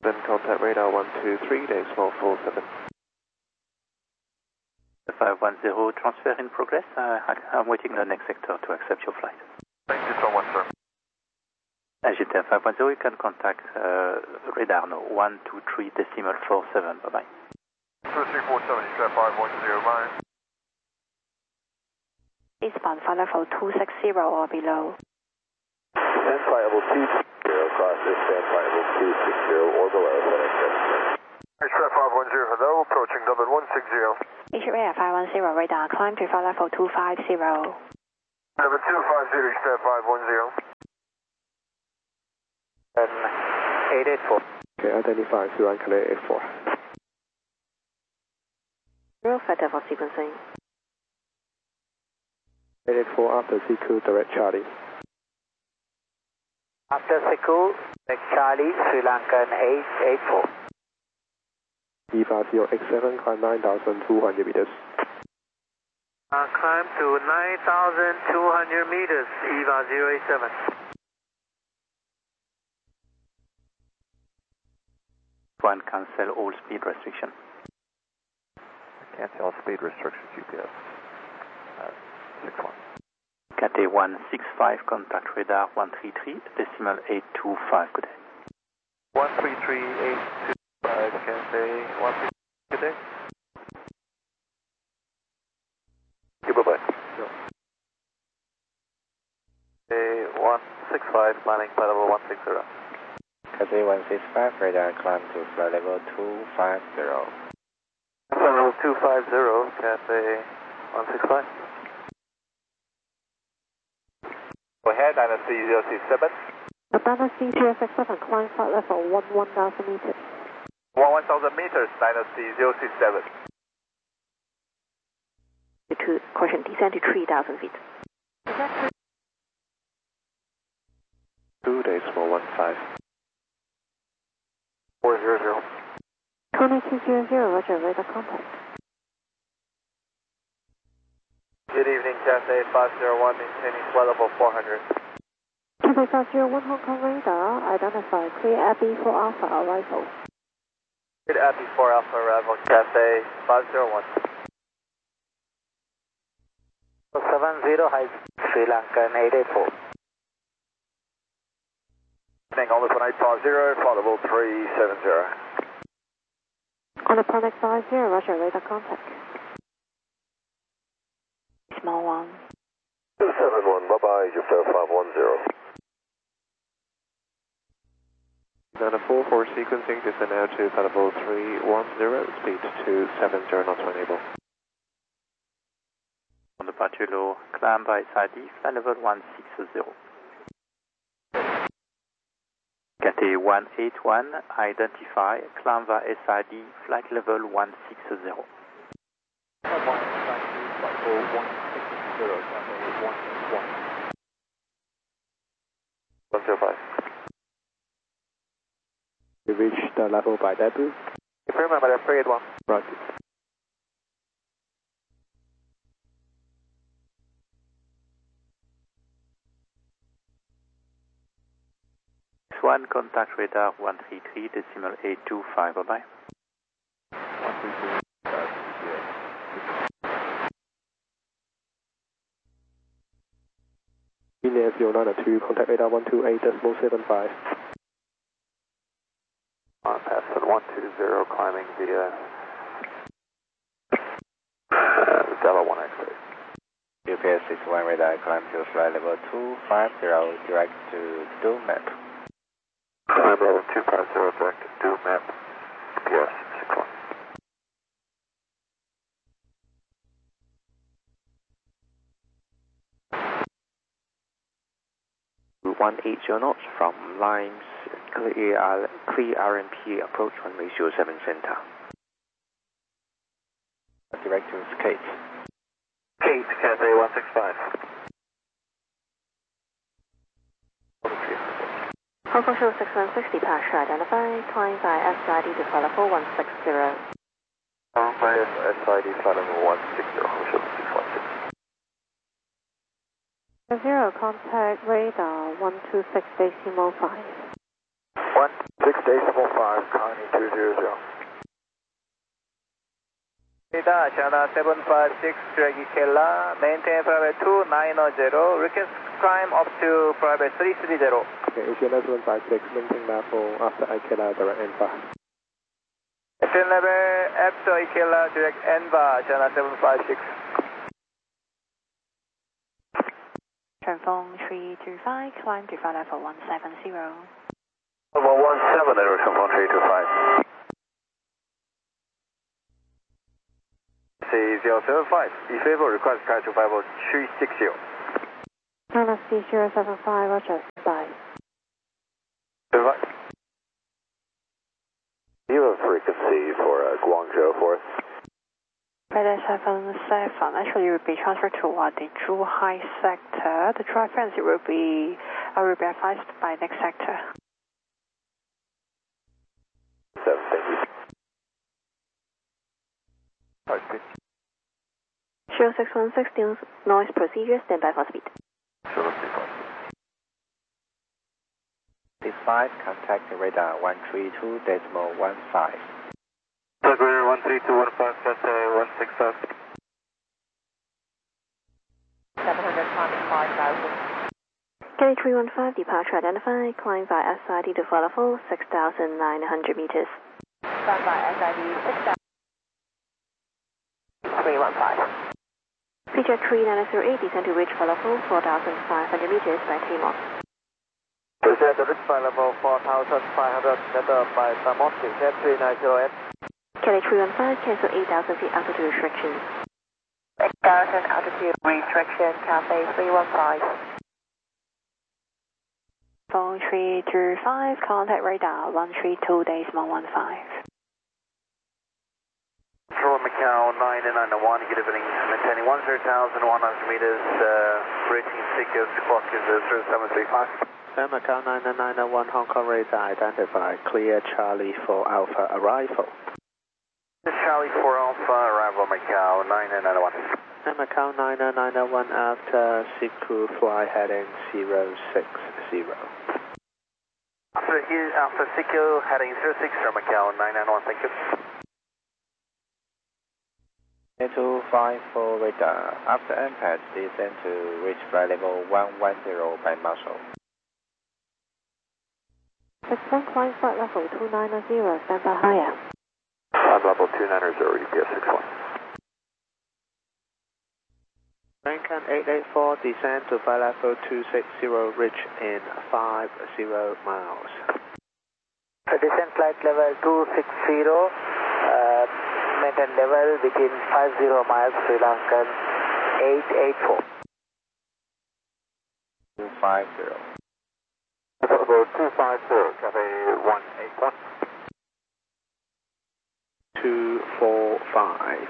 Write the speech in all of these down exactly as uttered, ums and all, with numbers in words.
Then contact radar one two three, decimal four seven. five one zero, transfer in progress. Uh, I'm waiting the next sector to accept your flight. Thank you so much, sir. Agitaire five one zero, you can contact uh, radar now, one two three decimal four seven. Bye bye. two three four seven, Agitaire five one zero, bye. Eastbound flight level two six zero or below. Stand flight level two six zero, cross this stand flight level two six zero or below, Agitaire five one zero, hello, approaching Dublin one six zero. Agitaire five one zero, radar, climb to flight level two five zero. Number two five zero, Agitaire five one zero. And eight eight four. Okay, identify Suran Calais eight four. Zero flight level sequencing. eight eight four after C Q, direct Charlie. After Seku, direct Charlie, Sri Lankan eight eight four. E V A zero X seven, climb nine thousand two hundred meters. Uh, climb to nine thousand two hundred meters, E V A zero eight seven. One, cancel all speed restriction. Cancel all speed restrictions, U P S. Uh, six one. K T one six five, contact radar one three three, decimal eight two five, good day. one three three eight two five, can say one three three, good day. Okay, bye-bye. Yep. Okay, one six five, landing flight level one six zero. Cathay one six five, radar climb to flight level two five zero. Flight level two five zero, Cathay one six five. Go ahead, Dynasty zero six seven. Dynasty zero six seven, climb flight level one one thousand meters. one one thousand meters, Dynasty zero six seven. To, question, descend to three thousand feet. two, decimal one five. four zero zero. Tony two zero zero, roger, radar contact. Good evening, Cathay five zero one, maintaining flight level four hundred. Cathay five zero one, Hong Kong radar, identify clear Abbey for Alpha arrival. Good Abbey four Alpha arrival, Cathay five zero one. seven zero, high Sri Lankan eight eight four. Evening, on this one eight five zero, flight level three seven zero. On the Ponic five zero, roger, radar contact. Small one. two seven one, bye-bye, Agitaire five one zero. Nana four four sequencing, descend now to flight level three one zero, speed two seven zero knots when able. On the Patulo, climb by S I D, flight level one six zero. K T one eight one, identify, climb by S I D, flight level one six zero. one zero five. We reached the level by debut. Confirm, I'm at frigate one. Right. One, contact radar one three three, decimal eight two five, bye-bye. one three three, India zero nine two, contact radar one two eight, decimal seven five. On pass at one two zero, climbing via uh, Delta one X-ray. U P S six one, radar climb to flight level two five zero, direct to Dome map. Climb level two five zero, direct to Dome map, U P S six one. one eight zero knots from lines, clear, clear R M P approach runway zero seven center. Direct to Kate. Kate, Cathay one six five. Hong Kong show six one six, departure identified, climb by S I D to flight level one six zero. Climb by S I D, flight level one six zero, Hong Kong show six one six. Zero, contact radar one two six decimal five. one six decimal five, Connie two zero zero. Radar, China seven five six, direct E K L A, maintain private two nine zero, request climb up to private three three zero. Okay, A T L A seven five six, maintain level after I K L A, direct N V A. Maintain level after E K L A, direct N V A, China seven five six. 顺风three two five, climb to flight level one seven zero. Level one seven zero, Chengfeng three two five. C zero seven five, disable request climb to flight level three six zero. China C zero seven five, Roger, bye. You have frequency for uh, Guangzhou for us. Radar seven seven, actually will be transferred to uh, the Zhuhai sector. The drive frequency will be, uh, will be advised by next sector. seven, thank you. Alright, zero six one six, noise procedure, stand by for speed. sure, let's see. Six five, contact radar one three two decimal one five. Radar one three two one five, that's uh, one six five. seven hundred five thousand. Kelly three one five, departure identified, climb via S I D to follow full six thousand nine hundred meters. Stand by S I D six thousand three one five. P J three nine zero eight, descend to reach follow full four thousand five hundred meters by T M O S. Descend to reach flight level four thousand five hundred meters by T M O S, descend three nine zero eight. Kelly three one five, cancel eight thousand feet altitude restriction. eight thousand altitude restriction, Cathay three one five. Phone three two five, contact radar one three two decimal one five. Control Macau nine nine one, good evening, maintaining one zero thousand one hundred meters, uh, rating seekers, clock is zero seven three five. Air Macau nine nine one, Hong Kong radar identified, clear Charlie for Alpha arrival. Charlie four Alpha, arrival Macau nine nine one. Air Macau nine nine one after Siku fly heading zero six zero. After, after Siku heading zero six zero Macau nine nine one, thank you. two five four radar, after impact, descend to reach flight level one one zero by Marshall. six one, climb flight level two nine zero, stand by higher. Climb level two nine zero, U P S six one. Lincoln eight eight four, descend to flight level two six zero, reach in five zero miles. Descend flight level two six zero, uh, maintain level within five zero miles, Sri Lankan eight eight four. two five zero. Level two five four, Cathay one eight one. two four five.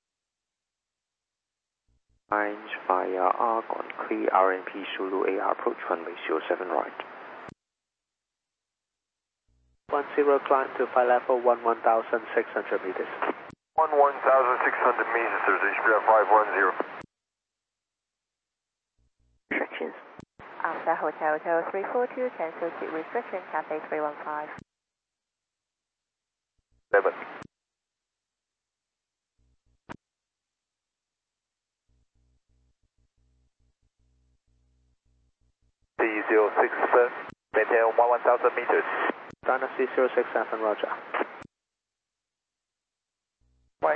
Range via Argon, clear R M P Zulu A R approach runway zero seven right. one zero, climb to flight level one one thousand six hundred meters. one one thousand six hundred meters, H P F five one zero. Restrictions. After Hotel Hotel three four two, cancel seat restriction, Cathay three one five. Seven. C zero six seven, maintain one one thousand meters. China C zero six seven, roger. Why?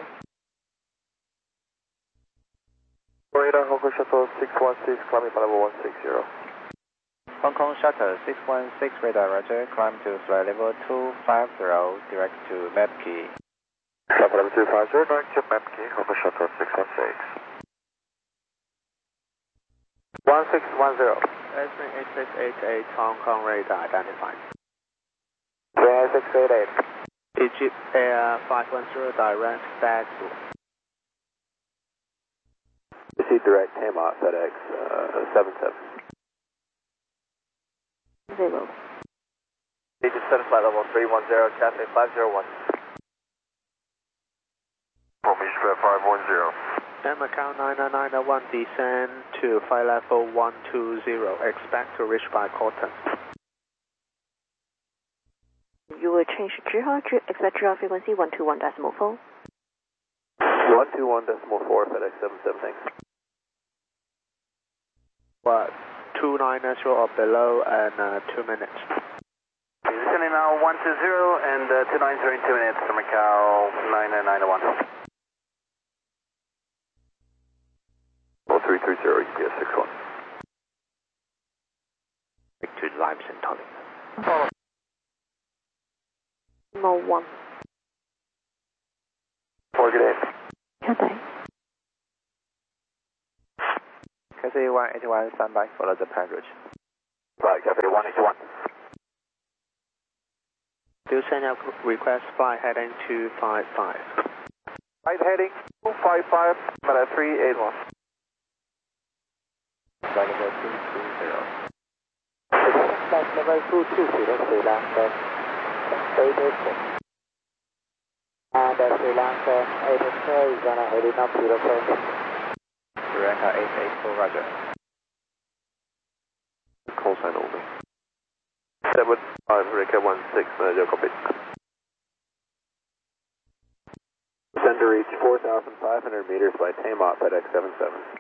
Radar Hong Kong Shuttle six one six, climbing by level one six zero. Hong Kong Shuttle six one six radar, roger, climb to flight level two five zero, direct to Mapkey. Flight level two five zero, direct to Mapkey, Hong Kong Shuttle six one six. one six one zero. Esme eight six eight eight, Hong Kong radar identified. eight six eight eight. Egypt Air five one zero, direct back to. Receive direct T M O S FedEx uh, seven seven. Zero. Need to set flight level three one zero, Cathay five zero one. From H P F five one zero. Air Macau nine nine one, descend to flight level one two zero, expect to reach by Cotton. You will change Zhiha, expect Zhiha frequency one two one decimal four. one two one decimal four, FedEx seven seven, thanks. What, two nine zero or below and uh, two minutes. Descending now one two zero and uh, two nine zero in two minutes from Macau nine nine nine one. Oh three three zero, U P S six one. To Limestone Tonic. No one. Four, good day. Cathay. Cathay one eighty-one, standby, follow the plan route. Right, Cathay one eighty-one. Do send out request flight heading two five five. Flight heading two five five, Meta three eight one. Flight level two two zero. Flight level two two zero, Sri Lanka eight eight four. And uh, Sri Lanka eight eight four is on a heading up zero four. Sri Lanka eight eight four, roger. Call sign over. seven five, Rika one six, manager, copy. Send to reach four thousand five hundred meters by Tamot, FedEx seven seven.